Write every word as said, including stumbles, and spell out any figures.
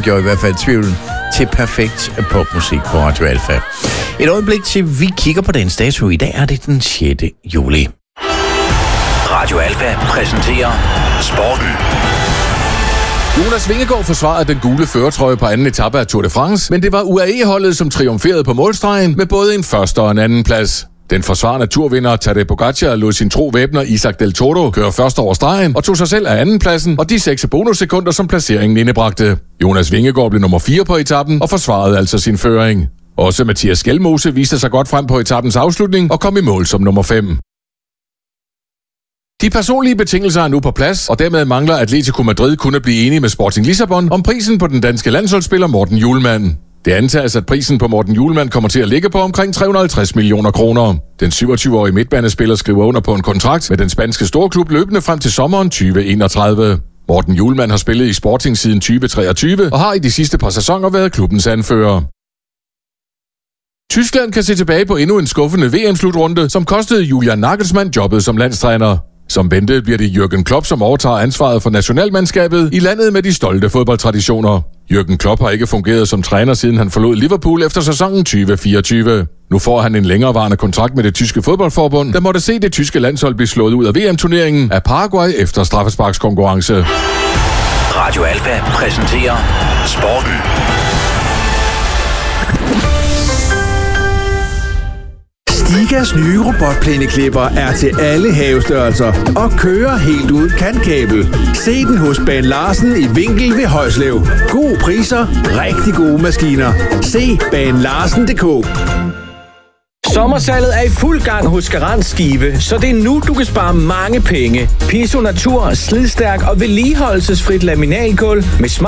gjorde i hvert fald tvivlen til perfekt popmusik på Radio Alfa. Et øjeblik til vi kigger på dagens dato. I dag er det den sjette juli. Radio Alfa præsenterer Sporten. Jonas Vingegaard forsvarede den gule førertrøje på anden etape af Tour de France, men det var U A E-holdet, som triumferede på målstregen med både en første og en anden plads. Den forsvarende turvinder Tadej Pogačar lod sin tro væbner Isaac Del Toro køre først over stregen og tog sig selv af andenpladsen og de seks bonussekunder, som placeringen indebragte. Jonas Vingegaard blev nummer fire på etappen og forsvarede altså sin føring. Også Mathias Skelmose viste sig godt frem på etappens afslutning og kom i mål som nummer fem. De personlige betingelser er nu på plads, og dermed mangler Atletico Madrid kun at blive enige med Sporting Lissabon om prisen på den danske landsholdsspiller Morten Hjulmand. Det antages, at prisen på Morten Hjulmand kommer til at ligge på omkring tre hundrede og halvtreds millioner kroner. Den syvogtyve-årige midtbanespiller skriver under på en kontrakt med den spanske storklub løbende frem til sommeren tyve enogtredive. Morten Hjulmand har spillet i Sporting siden tyve treogtyve og har i de sidste par sæsoner været klubbens anfører. Tyskland kan se tilbage på endnu en skuffende V M-slutrunde, som kostede Julian Nagelsmann jobbet som landstræner. Som ventet bliver det Jürgen Klopp, som overtager ansvaret for nationalmandskabet i landet med de stolte fodboldtraditioner. Jürgen Klopp har ikke fungeret som træner, siden han forlod Liverpool efter sæsonen tyve fireogtyve. Nu får han en længerevarende kontrakt med det tyske fodboldforbund, der måtte se det tyske landshold blive slået ud af V M-turneringen af Paraguay efter straffesparkskonkurrence. Radio Alfa præsenterer Sporten. Stigas nye robotplæneklipper er til alle havestørrelser og kører helt uden kantkabel. Se den hos Baan Larsen i Vinkel ved Højslev. Gode priser, rigtig gode maskiner. Se baan larsen punktum d k. Sommersalget er i fuld gang hos Garant Skive, så det er nu, du kan spare mange penge. Piso Natur, slidstærk og vedligeholdelsesfrit laminalgulv med smart